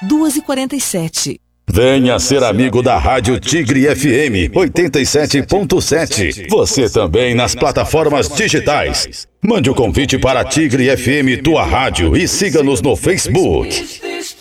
2h47. Venha ser amigo da Rádio Tigre FM 87.7. Você também nas plataformas digitais. Mande o convite para Tigre FM, tua rádio, e siga-nos no Facebook.